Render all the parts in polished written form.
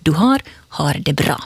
du har det bra.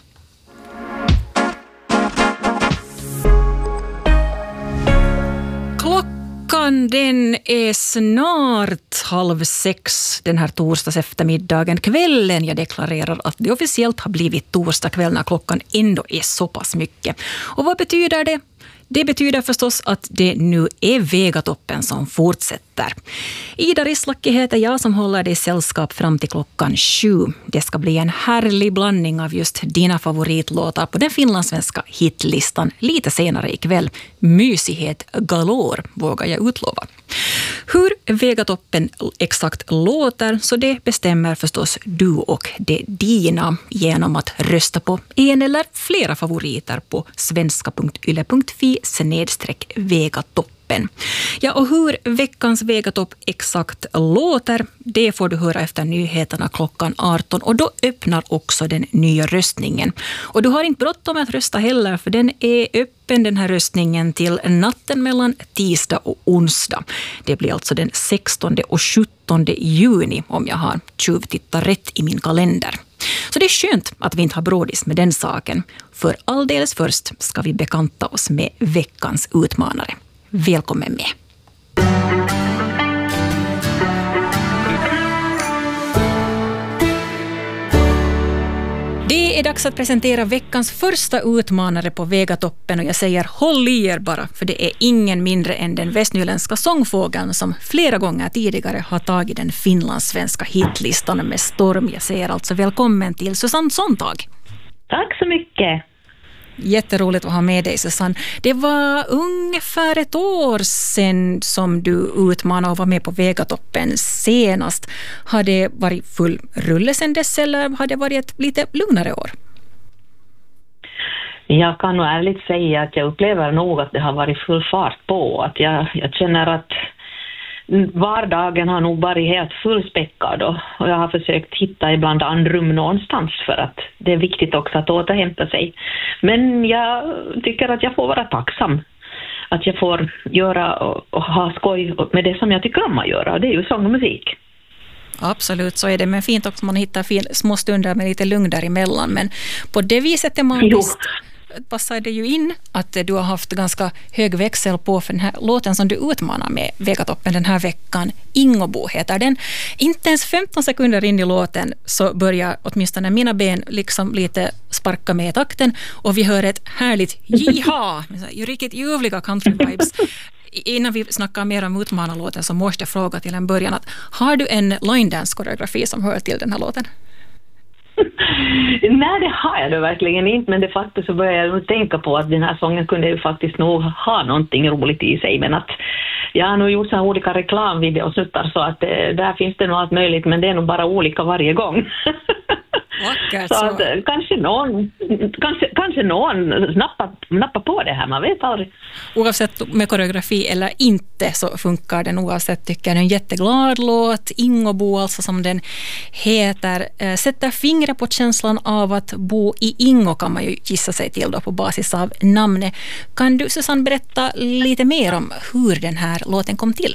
Klockan den är snart 5:30 den här torsdags eftermiddagen. Kvällen jag deklarerar att det officiellt har blivit torsdag kväll när klockan ändå är så pass mycket. Och vad betyder det? Det betyder förstås att det nu är Vegatoppen som fortsätter. Ida Rislaki heter jag som håller dig sällskap fram till klockan 7. Det ska bli en härlig blandning av just dina favoritlåtar på den finlandssvenska hitlistan lite senare ikväll. Mysighet galore, vågar jag utlova. Hur Vegatoppen exakt låter så det bestämmer förstås du och det dina genom att rösta på en eller flera favoriter på svenska.yle.fi/Vegatoppen. Ja, och hur veckans Vegatopp exakt låter, det får du höra efter nyheterna klockan 18 och då öppnar också den nya röstningen. Och du har inte bråttom att rösta heller för den är öppen den här röstningen till natten mellan tisdag och onsdag. Det blir alltså den 16 och 17 juni om jag har tjuvtittat rätt i min kalender. Så det är skönt att vi inte har brådis med den saken. För alldeles först ska vi bekanta oss med veckans utmanare. Välkommen med! Det är dags att presentera veckans första utmanare på Vegatoppen och jag säger håll i er bara för det är ingen mindre än den västnyländska sångfågeln som flera gånger tidigare har tagit den finlandssvenska hitlistan med storm. Jag säger alltså välkommen till Susanne Sontag. Tack så mycket! Jätteroligt att ha med dig, Susanne. Det var ungefär ett år sedan som du utmanade och var med på Vegatoppen senast. Har det varit full rulle sedan dess eller har det varit ett lite lugnare år? Jag kan nog ärligt säga att jag upplever nog att det har varit full fart på. Att jag känner att vardagen har nog varit helt fullspäckad och jag har försökt hitta ibland andrum någonstans för att det är viktigt också att återhämta sig. Men jag tycker att jag får vara tacksam att jag får göra och ha skoj med det som jag tycker om att göra och det är ju sång och musik. Absolut, så är det, men fint också att man hittar små stunder med lite lugn däremellan. Men på det viset är man visst passar det ju in att du har haft ganska hög växel på för den här låten som du utmanar med Vegatoppen den här veckan. Ingobo heter den. Inte ens 15 sekunder in i låten så börjar åtminstone mina ben liksom lite sparka med takten och vi hör ett härligt jiha, riktigt ljuvliga country vibes. Innan vi snackar mer om utmanarlåten så måste jag fråga till en början att har du en line dance koreografi som hör till den här låten? Nej, det har jag verkligen inte, men de facto så börjar jag tänka på att den här sången kunde ju faktiskt nog ha någonting roligt i sig, men att jag har nog gjort så här olika reklamvideosnuttar så att där finns det nog allt möjligt, men det är nog bara olika varje gång. Vackert, så att kanske någon nappar på det här, man vet aldrig. Oavsett med koreografi eller inte så funkar den oavsett, tycker jag. En jätteglad låt, Ingobo alltså som den heter, sätter fingret på känslan av att bo i Ingo kan man ju gissa sig till då på basis av namnet. Kan du, Susanne, berätta lite mer om hur den här låten kom till?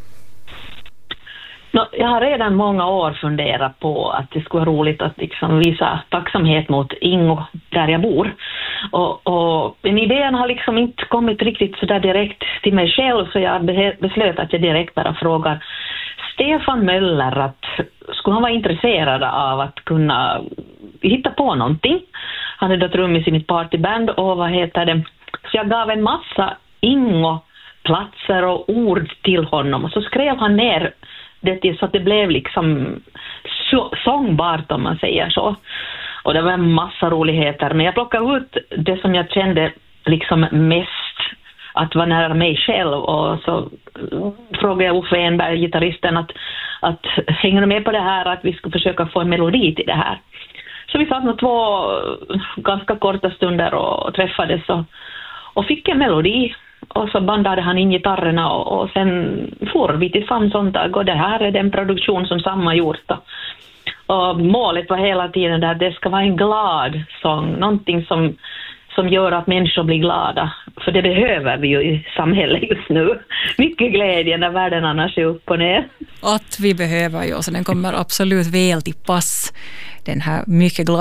Jag har redan många år funderat på att det skulle vara roligt att liksom visa tacksamhet mot Ingo där jag bor. Och den idén har liksom inte kommit riktigt så där direkt till mig själv så jag beslöt att jag direkt bara frågar Stefan Möller att skulle han vara intresserad av att kunna hitta på någonting. Han är då trummis i mitt partyband och så jag gav en massa Ingo-platser och ord till honom och så skrev han ner det så att det blev liksom sångbart om man säger så. Och det var en massa roligheter. Men jag plockade ut det som jag kände liksom mest att vara nära mig själv. Och så frågade jag Uffe Enberg, gitarristen, att hänger med på det här att vi ska försöka få en melodi till det här. Så vi satt 2 ganska korta stunder och träffades och fick en melodi. Och så bandade han in gitarrerna och sen får vi till Samsontag och det här är den produktion som Samma gjort. Och målet var hela tiden där det ska vara en glad sång, någonting som gör att människor blir glada. För det behöver vi ju i samhället just nu. Mycket glädje när världen annars är upp och ner. Att vi behöver ju, så den kommer absolut väl till pass, den här mycket glada